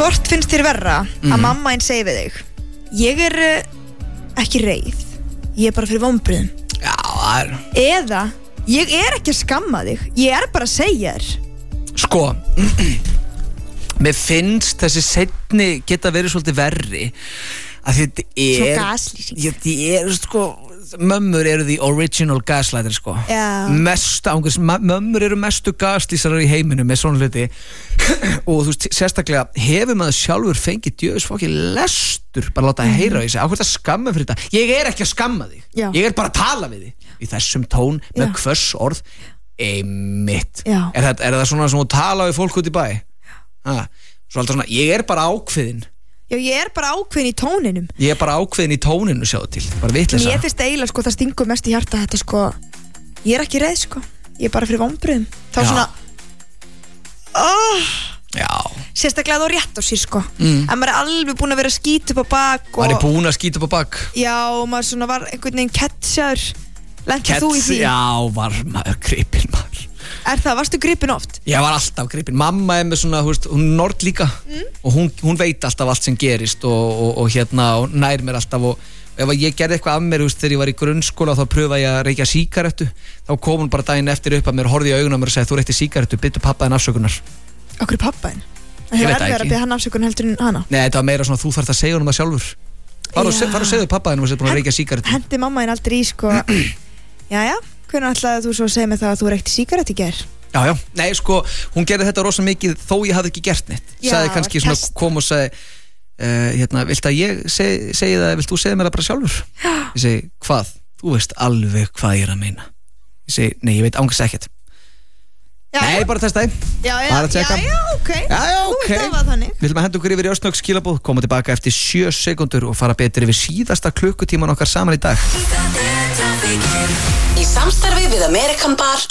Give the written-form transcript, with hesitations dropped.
Hvort finnst þér verra að mamma einn segi við þig ég ekki reið, ég bara fyrir vonbrigðum? Já, það Eða ég ekki að skamma þig, ég bara að segja þér. Sko mér finnst þessi seinni geta verið svolítið verri að þetta Svo gaslýsing. Þetta sko mömmur eru the original gaslighter sko. Já. Mömmur eru mestu gaslýsarar í heiminum með svona hluti og þú veist, sérstaklega hefur maður sjálfur fengið djöfis fokki lestur bara láta að heyra á því ákveðt að skamma fyrir þetta, ég ekki að skamma þig. Já. Ég bara að tala við þig í þessum tón með hvöss orð einmitt. Er það svona sem þú tala við fólk út í bæ? Svo alltaf svona, ég bara ákveðin. Já, ég bara ákveðin í tóninum. Ég bara ákveðin í tóninu, sjáðu til. Bara vitleysa. Mér finnst eiginlega, sko, það stingur mest í hjarta þetta, sko, ég ekki reið, sko. Ég bara fyrir vonbrigðum. Þá svona Já. Sérstaklega þá rétt á sér, sko. En maður alveg búin að vera að skýta upp á bak Maður búin að skýta upp á bak. Já, og maður svona var einhvern veginn ketsaður. Lentir þú í því? Já, var maður gripinn maður. Varstu gripinn oft? Ég var alltaf gripinn. Mamma með svona, þú veist, hún nord líka og hún veit alltaf allt sem gerist og nær mér alltaf og ef ég gerði eitthvað af mér, þú veist, þegar ég var í grunnskóla þá pröfaði ég að reykja sígarettu þá kom hún bara daginn eftir upp að mér, horfði í augun á mér og sagði, þú reykti sígarettu, byttu pappa þinn afsökunar. Okkur pappaðinn? Ég veit það ekki. Það að biðja hann afsökunar heldur en hana? Nei, þetta var meira svona, þú þarft að segja honum það sjálfur. Fara og segðu pappa þinn og búin að reykja sígarettu. Hendi mamma þinn aldrei í, sko. Jæja, hvernig ætlaði þú svo að segja mig það að þú reykti sígarettu í gær? Já, nei, sko, hún gerði þetta rosa mikið þó ég hafði ekki gert neitt. Sagði kannski svona, kom og sagði vilt að ég segi það, vilt þú segja mér það bara sjálfur? Ég segi, hvað? Þú veist alveg hvað ég að meina. Ég segi, nei, ég veit ángast ekkert. Nei, bara testa þig. Já, ok. Við viljum að henda okkur yfir í örsnögg skilabóð, koma tilbaka eftir 7 sekúndur og fara betur yfir síðasta klukkutíman okkar saman í dag. Í samstarfi við American Bar